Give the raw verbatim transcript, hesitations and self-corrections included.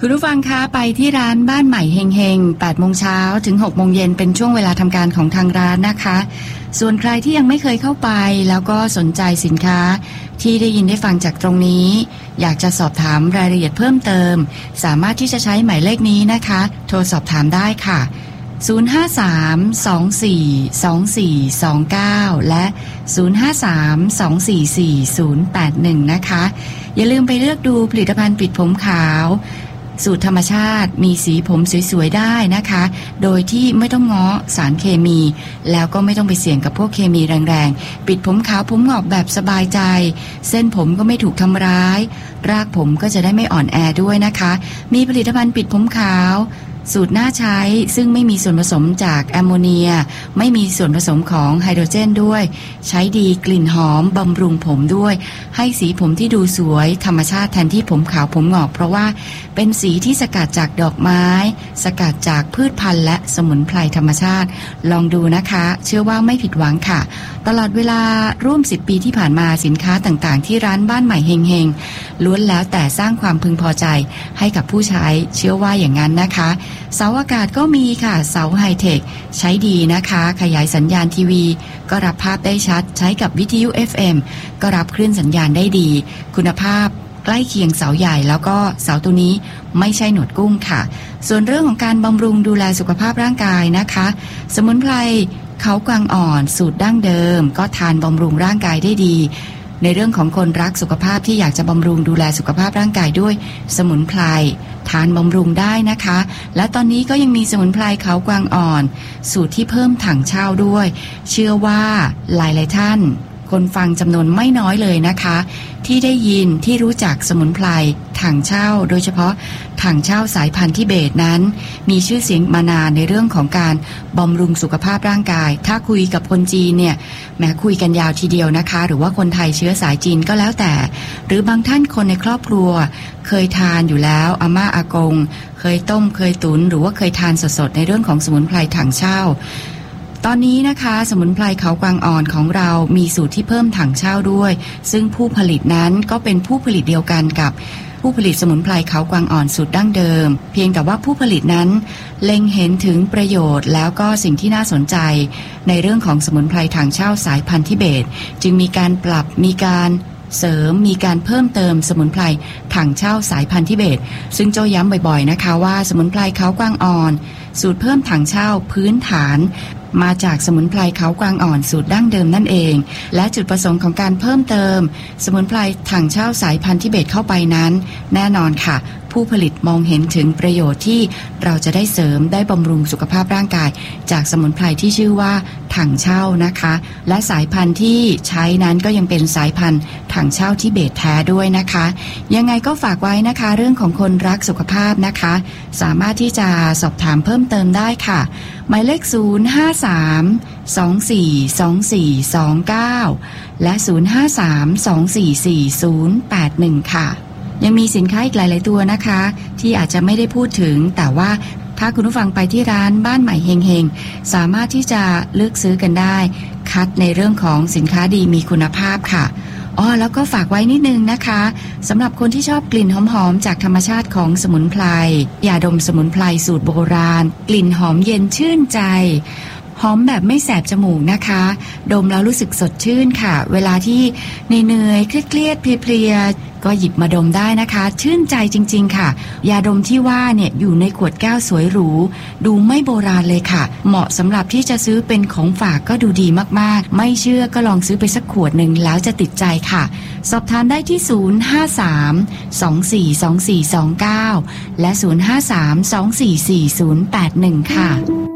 คุณผู้ฟังคะไปที่ร้านบ้านใหม่เฮงเฮงแปดโมงเช้าถึงหกโมงเย็นเป็นช่วงเวลาทำการของทางร้านนะคะส่วนใครที่ยังไม่เคยเข้าไปแล้วก็สนใจสินค้าที่ได้ยินได้ฟังจากตรงนี้อยากจะสอบถามรายละเอียดเพิ่มเติมสามารถที่จะใช้หมายเลขนี้นะคะโทรสอบถามได้ค่ะศูนย์ ห้า สาม สอง สี่ สอง สี่ สอง เก้าและศูนย์ ห้า สาม สอง สี่ สี่ ศูนย์ แปด หนึ่งนะคะอย่าลืมไปเลือกดูผลิตภัณฑ์ปิดผมขาวสูตรธรรมชาติมีสีผมสวยๆได้นะคะโดยที่ไม่ต้องง้อสารเคมีแล้วก็ไม่ต้องไปเสี่ยงกับพวกเคมีแรงๆปิดผมขาวผมงอกแบบสบายใจเส้นผมก็ไม่ถูกทำร้ายรากผมก็จะได้ไม่อ่อนแอด้วยนะคะมีผลิตภัณฑ์ปิดผมขาวสูตรน่าใช้ซึ่งไม่มีส่วนผสมจากแอมโมเนียไม่มีส่วนผสมของไฮโดรเจนด้วยใช้ดีกลิ่นหอมบำรุงผมด้วยให้สีผมที่ดูสวยธรรมชาติแทนที่ผมขาวผมงอกเพราะว่าเป็นสีที่สกัดจากดอกไม้สกัดจากพืชพันธุ์และสมุนไพรธรรมชาติลองดูนะคะเชื่อว่าไม่ผิดหวังค่ะตลอดเวลาร่วมสิบปีที่ผ่านมาสินค้าต่างๆที่ร้านบ้านใหม่เฮงเฮงล้วนแล้วแต่สร้างความพึงพอใจให้กับผู้ใช้เชื่อว่าอย่างนั้นนะคะเสาอากาศก็มีค่ะเสาไฮเทคใช้ดีนะคะขยายสัญญาณทีวีก็รับภาพได้ชัดใช้กับวิทยุ เอฟ เอ็ม ก็รับคลื่นสัญญาณได้ดีคุณภาพใกล้เคียงเสาใหญ่แล้วก็เสาตัวนี้ไม่ใช่หนวดกุ้งค่ะส่วนเรื่องของการบำรุงดูแลสุขภาพร่างกายนะคะสมุนไพรเขากวางอ่อนสูตรดั้งเดิมก็ทานบำรุงร่างกายได้ดีในเรื่องของคนรักสุขภาพที่อยากจะบำรุงดูแลสุขภาพร่างกายด้วยสมุนไพรทานบำรุงได้นะคะและตอนนี้ก็ยังมีสมุนไพรเขากวางอ่อนสูตรที่เพิ่มถังเช่าด้วยเชื่อว่าหลายๆท่านคนฟังจำนวนไม่น้อยเลยนะคะที่ได้ยินที่รู้จักสมุนไพรถังเช่าโดยเฉพาะถังเช่าสายพันธุ์ทิเบตนั้นมีชื่อเสียงมานานในเรื่องของการบำรุงสุขภาพร่างกายถ้าคุยกับคนจีนเนี่ยแม้คุยกันยาวทีเดียวนะคะหรือว่าคนไทยเชื้อสายจีนก็แล้วแต่หรือบางท่านคนในครอบครัวเคยทานอยู่แล้วอาม่าอากงเคยต้มเคยตุนหรือว่าเคยทานสดๆในเรื่องของสมุนไพรถังเช่าตอนนี้นะคะสมุนไพรเขากวางอ่อนของเรามีสูตรที่เพิ่มถังเช่าด้วยซึ่งผู้ผลิตนั้นก็เป็นผู้ผลิตเดียวกันกับผู้ผลิตสมุนไพรเขากวางอ่อนสูตรดั้งเดิมเพียงแต่ว่าผู้ผลิตนั้นเล็งเห็นถึงประโยชน์แล้วก็สิ่งที่น่าสนใจในเรื่องของสมุนไพรถังเช่าสายพันธุ์ทิเบตจึงมีการปรับมีการเสริมมีการเพิ่มเติมสมุนไพรถังเช่าสายพันธุ์ทิเบตซึ่งโจย้ำบ่อยๆนะคะว่าสมุนไพรเขากวางอ่อนสูตรเพิ่มถังเช่าพื้นฐานมาจากสมุนไพรเขากวางอ่อนสูตรดั้งเดิมนั่นเองและจุดประสงค์ของการเพิ่มเติมสมุนไพรถังเช่าสายพันธุ์ทิเบตเข้าไปนั้นแน่นอนค่ะผู้ผลิตมองเห็นถึงประโยชน์ที่เราจะได้เสริมได้บำรุงสุขภาพร่างกายจากสมุนไพรที่ชื่อว่าถังเช่านะคะและสายพันธุ์ที่ใช้นั้นก็ยังเป็นสายพันธุ์ถังเช่าทิเบตแท้ด้วยนะคะยังไงก็ฝากไว้นะคะเรื่องของคนรักสุขภาพนะคะสามารถที่จะสอบถามเพิ่มเติมได้ค่ะหมายเลขศูนย์ ห้า สาม สอง สี่ สอง สี่ สอง เก้าและศูนย์ ห้า สาม สอง สี่ สี่ ศูนย์ แปด หนึ่งค่ะยังมีสินค้าอีกหลายๆตัวนะคะที่อาจจะไม่ได้พูดถึงแต่ว่าถ้าคุณผู้ฟังไปที่ร้านบ้านใหม่เฮงเฮงสามารถที่จะเลือกซื้อกันได้คัดในเรื่องของสินค้าดีมีคุณภาพค่ะอ๋อแล้วก็ฝากไว้นิดนึงนะคะสำหรับคนที่ชอบกลิ่นหอมๆจากธรรมชาติของสมุนไพรยาดมสมุนไพรสูตรโบราณกลิ่นหอมเย็นชื่นใจหอมแบบไม่แสบจมูกนะคะดมแล้วรู้สึกสดชื่นค่ะเวลาที่เหนื่อยๆเครียดๆเพลียๆก็หยิบมาดมได้นะคะชื่นใจจริงๆค่ะยาดมที่ว่าเนี่ยอยู่ในขวดแก้วสวยหรูดูไม่โบราณเลยค่ะเหมาะสำหรับที่จะซื้อเป็นของฝากก็ดูดีมากๆไม่เชื่อก็ลองซื้อไปสักขวดหนึ่งแล้วจะติดใจค่ะสอบถามได้ที่ศูนย์ ห้า สาม สอง สี่ สอง สี่ สอง เก้าและศูนย์ ห้า สาม สอง สี่ สี่ ศูนย์ แปด หนึ่งค่ะ